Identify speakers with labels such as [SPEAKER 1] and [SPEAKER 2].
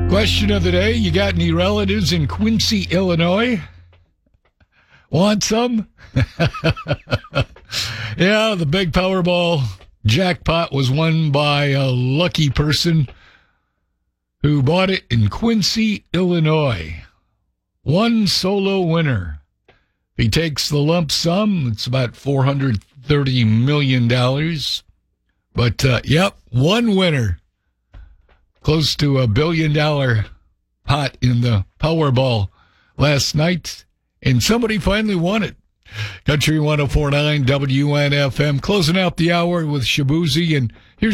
[SPEAKER 1] Question of the day, you got any relatives in Quincy, Illinois? Want some? Yeah, the big Powerball jackpot was won by a lucky person who bought it in Quincy, Illinois. One solo winner. If he takes the lump sum, it's about $430 million. But, yep, one winner. Close to $1 billion pot in the Powerball last night, and somebody finally won it. Country 104.9 WNFM, closing out the hour with Shabuzi, and here's